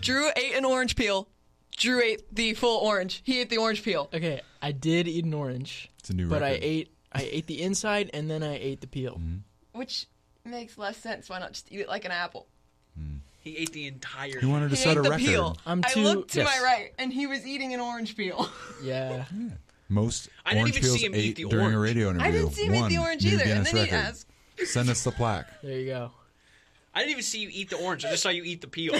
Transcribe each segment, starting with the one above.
Drew ate an orange peel. Drew ate the full orange. He ate the orange peel. Okay, I did eat an orange. It's a new but record. I ate the inside and then I ate the peel. Which makes less sense. Why not just eat it like an apple? He ate the entire. He wanted to He set ate a the record. peel. I looked to Yes. my right, and he was eating an orange peel. Yeah. Most I didn't orange even see peels him eat ate the during a orange. radio interview. I didn't see him eat the orange New either. And Guinness then he record. asked, Send us the plaque. There you go. I didn't even see you eat the orange. I just saw you eat the peel. No,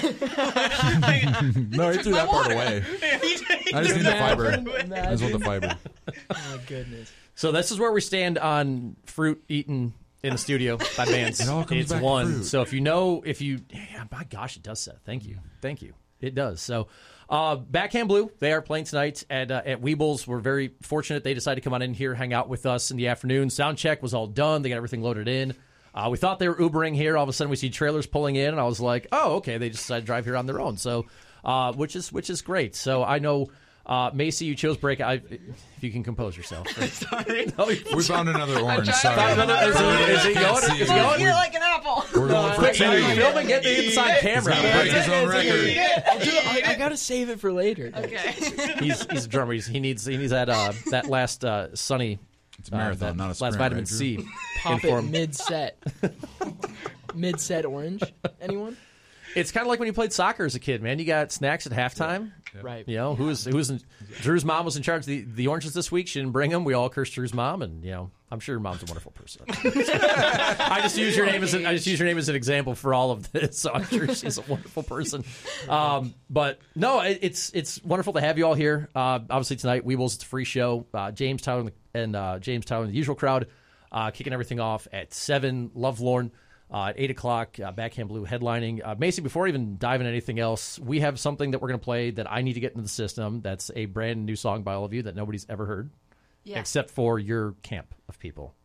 he threw my that part water. away. He I just need the fiber. Imagine. I just want the fiber. Oh, my goodness. So this is where we stand on fruit eaten in the studio by bands. It all comes It's back to one. fruit. So yeah, my gosh, it does, Seth. Thank you. It does. So Backhand Blue, they are playing tonight at Weebles. We're very fortunate they decided to come on in here, hang out with us in the afternoon. Sound check was all done. They got everything loaded in. We thought they were Ubering here. All of a sudden, we see trailers pulling in, and I was like, "Oh, okay." They just decided to drive here on their own. So, which is great. So I know, Macy, you chose break. If you can compose yourself. sorry. We found another orange. tried. Sorry. Found another- is it Can't going? see Is it. it I going? feel like an apple. We're going for Are two. you filming? Get this on camera. He's gonna break his own record. I'll do it. I gotta save it for later. Okay. He's a drummer. He needs that last sunny. It's a marathon, not a sprint. Last vitamin right, Drew? C. Pop Inform- it mid-set. Mid-set orange. Anyone? It's kind of like when you played soccer as a kid, man. You got snacks at halftime. Right. You know, Drew's mom was in charge of the oranges this week. She didn't bring them. We all cursed Drew's mom, and I'm sure your mom's a wonderful person. I just use your name as an example for all of this. So I'm sure she's a wonderful person. But no, it's wonderful to have you all here. Obviously tonight, Weebles, it's a free show. James Tyler and the usual crowd, kicking everything off at 7. Lovelorn. At 8 o'clock, Backhand Blue headlining. Macy, before I even dive into anything else, we have something that we're going to play that I need to get into the system. That's a brand new song by all of you that nobody's ever heard, Yeah. except for your camp of people.